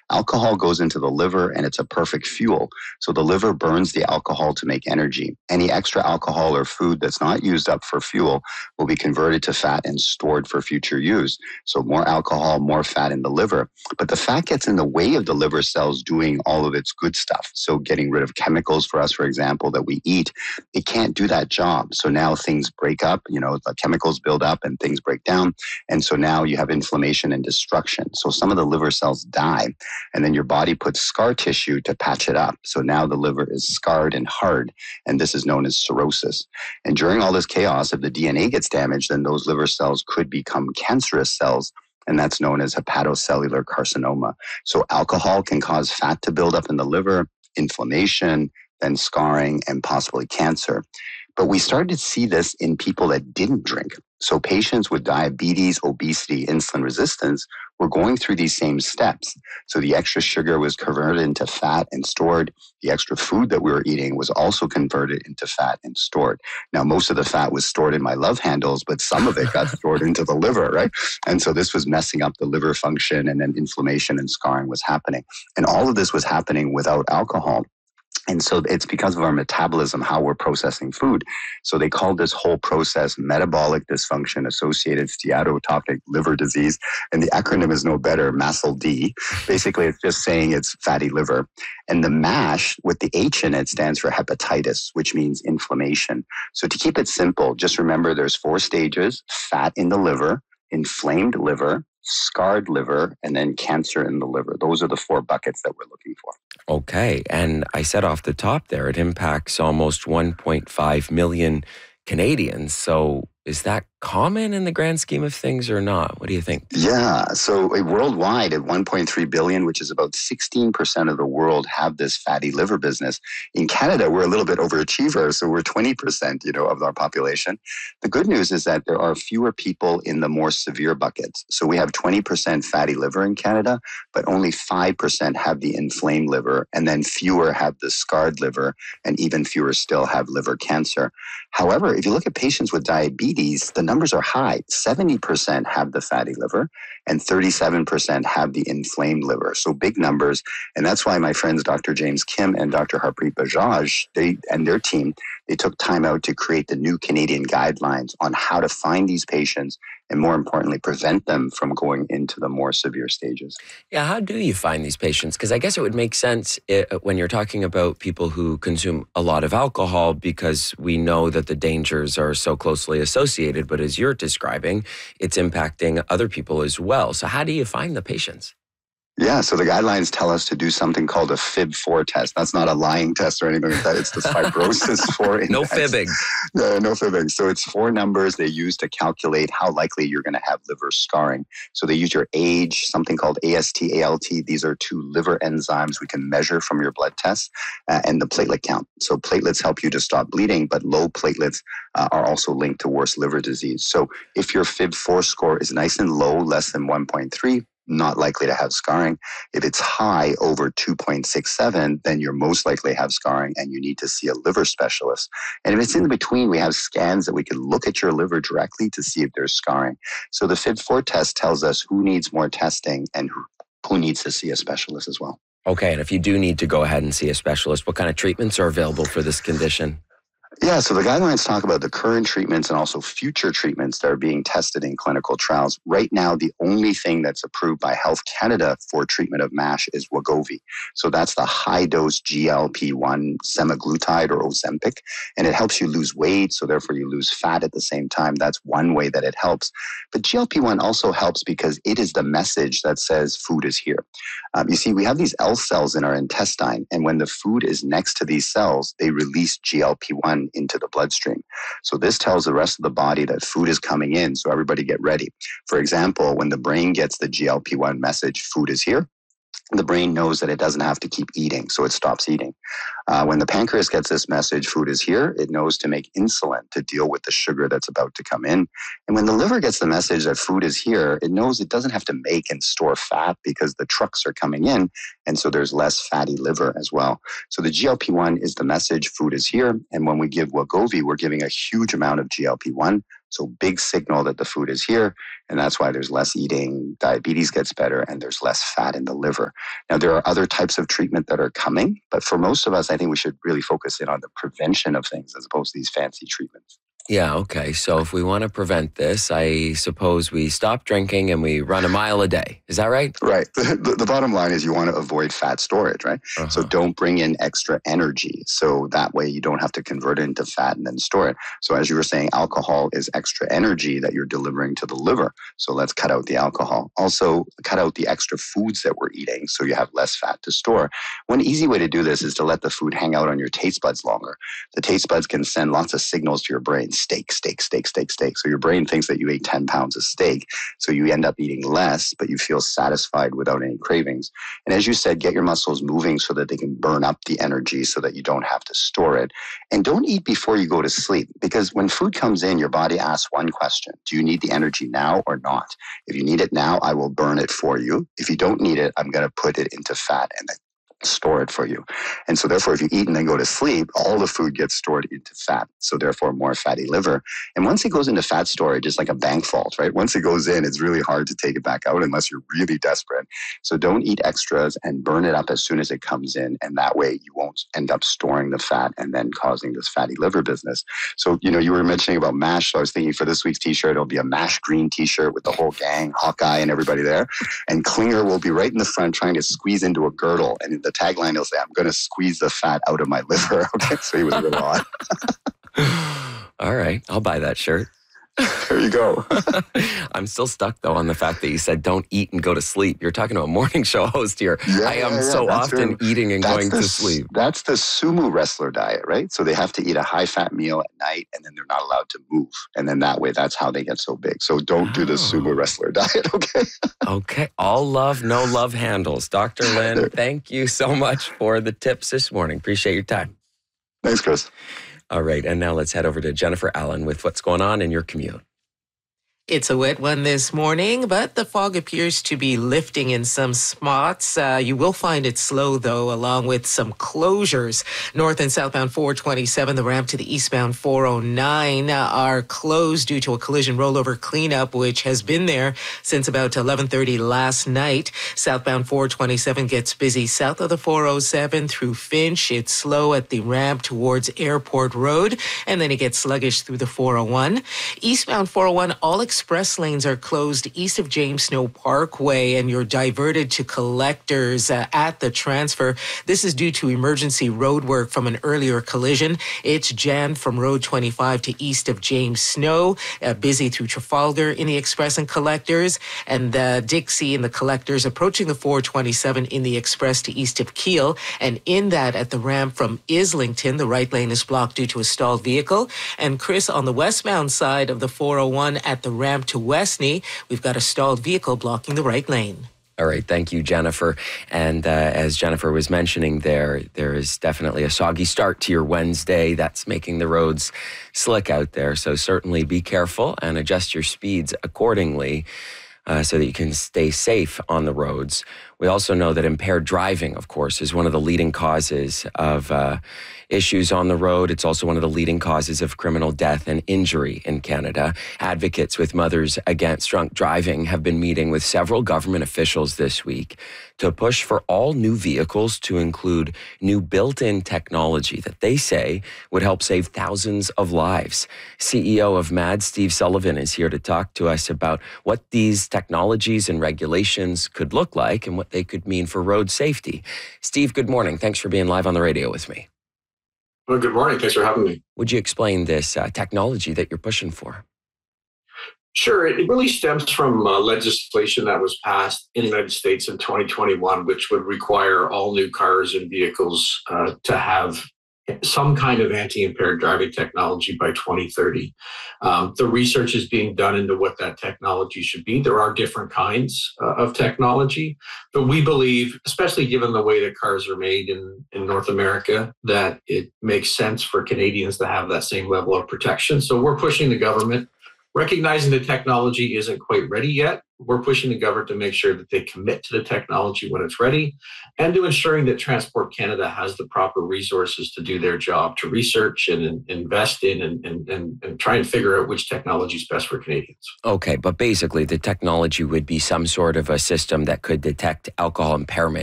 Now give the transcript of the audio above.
Alcohol goes into the liver and it's a perfect fuel. So the liver burns the alcohol to make energy. Any extra alcohol or food that's not used up for fuel will be converted to fat and stored for future use. So more alcohol, more fat in the liver. But the fat gets in the way of the liver cells doing all of its good stuff. So getting rid of chemicals for us, for example, that we eat, it can't do that job. So now things break up, the chemicals build up and things break down. And so now you have inflammation and destruction. So some of the liver cells die, and then your body puts scar tissue to patch it up. So now the liver is scarred and hard, and this is known as cirrhosis. And during all this chaos, if the DNA gets damaged, then those liver cells could become cancerous cells, and that's known as hepatocellular carcinoma. So alcohol can cause fat to build up in the liver, inflammation, then scarring, and possibly cancer. But we started to see this in people that didn't drink. So patients with diabetes, obesity, insulin resistance were going through these same steps. So the extra sugar was converted into fat and stored. The extra food that we were eating was also converted into fat and stored. Now, most of the fat was stored in my love handles, but some of it got stored into the liver, right? And so this was messing up the liver function, and then inflammation and scarring was happening. And all of this was happening without alcohol. And so it's because of our metabolism, how we're processing food. So they call this whole process metabolic dysfunction associated steatotopic liver disease. And the acronym is no better, MASLD. Basically, it's just saying it's fatty liver. And the MASH with the H in it stands for hepatitis, which means inflammation. So to keep it simple, just remember there's 4 stages: fat in the liver, inflamed liver, scarred liver, and then cancer in the liver. Those are the 4 buckets that we're looking for. Okay. And I said off the top there, it impacts almost 1.5 million Canadians. So is that common in the grand scheme of things or not? What do you think? Yeah. So worldwide at 1.3 billion, which is about 16% of the world, have this fatty liver business. In Canada, we're a little bit overachiever. So we're 20%, of our population. The good news is that there are fewer people in the more severe buckets. So we have 20% fatty liver in Canada, but only 5% have the inflamed liver, and then fewer have the scarred liver, and even fewer still have liver cancer. However, if you look at patients with diabetes, the numbers are high. 70% have the fatty liver and 37% have the inflamed liver. So big numbers. And that's why my friends, Dr. James Kim and Dr. Harpreet Bajaj, they and their team, they took time out to create the new Canadian guidelines on how to find these patients and, more importantly, prevent them from going into the more severe stages. Yeah, how do you find these patients? Because I guess it would make sense when you're talking about people who consume a lot of alcohol, because we know that the dangers are so closely associated. But as you're describing, it's impacting other people as well. So how do you find the patients? Yeah, so the guidelines tell us to do something called a FIB-4 test. That's not a lying test or anything like that. It's the fibrosis 4 index. No fibbing. No fibbing. So it's 4 numbers they use to calculate how likely you're going to have liver scarring. So they use your age, something called AST, ALT. These are 2 liver enzymes we can measure from your blood tests, and the platelet count. So platelets help you to stop bleeding, but low platelets are also linked to worse liver disease. So if your FIB-4 score is nice and low, less than 1.3, not likely to have scarring. If it's high, over 2.67, then you're most likely to have scarring and you need to see a liver specialist. And if it's in between, we have scans that we can look at your liver directly to see if there's scarring. So the FIB-4 test tells us who needs more testing and who needs to see a specialist as well. Okay, and if you do need to go ahead and see a specialist, what kind of treatments are available for this condition? Yeah, so the guidelines talk about the current treatments and also future treatments that are being tested in clinical trials. Right now, the only thing that's approved by Health Canada for treatment of MASH is Wegovy. So that's the high-dose GLP-1 semaglutide or Ozempic, and it helps you lose weight, so therefore you lose fat at the same time. That's one way that it helps. But GLP-1 also helps because it is the message that says food is here. You see, we have these L cells in our intestine, and when the food is next to these cells, they release GLP-1 into the bloodstream. So this tells the rest of the body that food is coming in, so everybody get ready. For example, when the brain gets the GLP-1 message, food is here, the brain knows that it doesn't have to keep eating, so it stops eating. When the pancreas gets this message, food is here, it knows to make insulin to deal with the sugar that's about to come in. And when the liver gets the message that food is here, it knows it doesn't have to make and store fat because the trucks are coming in, and so there's less fatty liver as well. So the GLP-1 is the message, food is here, and when we give Wegovy, we're giving a huge amount of GLP-1, So big signal that the food is here, and that's why there's less eating, diabetes gets better, and there's less fat in the liver. Now, there are other types of treatment that are coming, but for most of us, I think we should really focus in on the prevention of things as opposed to these fancy treatments. Yeah, okay. So if we want to prevent this, I suppose we stop drinking and we run a mile a day. Is that right? Right. The bottom line is you want to avoid fat storage, right? So don't bring in extra energy. So that way you don't have to convert it into fat and then store it. So as you were saying, alcohol is extra energy that you're delivering to the liver. So let's cut out the alcohol. Also, cut out the extra foods that we're eating so you have less fat to store. One easy way to do this is to let the food hang out on your taste buds longer. The taste buds can send lots of signals to your brain. Steak, steak, steak, steak, steak. So your brain thinks that you ate 10 pounds of steak. So you end up eating less, but you feel satisfied without any cravings. And as you said, get your muscles moving so that they can burn up the energy so that you don't have to store it. And don't eat before you go to sleep, because when food comes in, your body asks one question: do you need the energy now or not? If you need it now, I will burn it for you. If you don't need it, I'm going to put it into fat and then store it for you. And so therefore, if you eat and then go to sleep, all the food gets stored into fat. So therefore, more fatty liver. And once it goes into fat storage, it's like a bank vault, right? Once it goes in, it's really hard to take it back out unless you're really desperate. So don't eat extras and burn it up as soon as it comes in. And that way you won't end up storing the fat and then causing this fatty liver business. So, you were mentioning about MASH. So I was thinking for this week's t-shirt, it'll be a MASH green t-shirt with the whole gang, Hawkeye and everybody there. And Klinger will be right in the front trying to squeeze into a girdle. And the tagline will say, I'm going to squeeze the fat out of my liver. Okay, so he was a little odd. All right, I'll buy that shirt. There you go. I'm still stuck, though, on the fact that you said don't eat and go to sleep. You're talking to a morning show host here. I am so often eating and going to sleep. That's the sumo wrestler diet, right? So they have to eat a high-fat meal at night, and then they're not allowed to move. And then that way, that's how they get so big. So don't do the sumo wrestler diet, okay? Okay. All love, no love handles. Dr. Lin, thank you so much for the tips this morning. Appreciate your time. Thanks, Chris. All right, and now let's head over to Jennifer Allen with what's going on in your commute. It's a wet one this morning, but the fog appears to be lifting in some spots. You will find it slow, though, along with some closures. North and southbound 427, the ramp to the eastbound 409 are closed due to a collision rollover cleanup, which has been there since about 11:30 last night. Southbound 427 gets busy south of the 407 through Finch. It's slow at the ramp towards Airport Road, and then it gets sluggish through the 401. Eastbound 401, all express lanes are closed east of James Snow Parkway, and you're diverted to collectors at the transfer. This is due to emergency road work from an earlier collision. It's jammed from Road 25 to east of James Snow, busy through Trafalgar in the express and collectors, and Dixie in the collectors approaching the 427 in the express to east of Keele. And in that, at the ramp from Islington, the right lane is blocked due to a stalled vehicle. And Chris, on the westbound side of the 401 at the ramp to Westney, we've got a stalled vehicle blocking the right lane. All right. Thank you, Jennifer. And as Jennifer was mentioning there is definitely a soggy start to your Wednesday. That's making the roads slick out there. So certainly be careful and adjust your speeds accordingly so that you can stay safe on the roads. We also know that impaired driving, of course, is one of the leading causes of issues on the road. It's also one of the leading causes of criminal death and injury in Canada. Advocates with Mothers Against Drunk Driving have been meeting with several government officials this week to push for all new vehicles to include new built-in technology that they say would help save thousands of lives. CEO of MAD, Steve Sullivan, is here to talk to us about what these technologies and regulations could look like and what they could mean for road safety. Steve, good morning. Thanks for being live on the radio with me. Well, good morning. Thanks for having me. Would you explain this technology that you're pushing for? Sure. It really stems from legislation that was passed in the United States in 2021, which would require all new cars and vehicles to have some kind of anti-impaired driving technology by 2030. The research is being done into what that technology should be. There are different kinds of technology, but we believe, especially given the way that cars are made in North America, that it makes sense for Canadians to have that same level of protection. So we're pushing the government, recognizing the technology isn't quite ready yet, we're pushing the government to make sure that they commit to the technology when it's ready, and to ensuring that Transport Canada has the proper resources to do their job, to research and invest in and try and figure out which technology is best for Canadians. Okay, but basically the technology would be some sort of a system that could detect alcohol impairment